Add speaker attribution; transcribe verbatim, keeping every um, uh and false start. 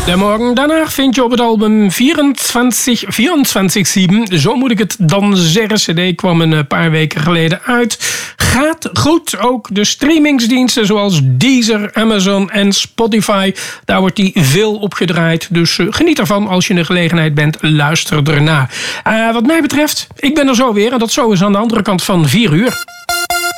Speaker 1: De morgen daarna vind je op het album vierentwintig vierentwintig zeven. Zo moet ik het dan zeggen. C D kwam een paar weken geleden uit. Gaat goed. Ook de streamingsdiensten zoals Deezer, Amazon en Spotify. Daar wordt die veel op gedraaid. Dus uh, geniet ervan als je in de gelegenheid bent. Luister ernaar. Uh, wat mij betreft, ik ben er zo weer. En dat zo is aan de andere kant van vier uur.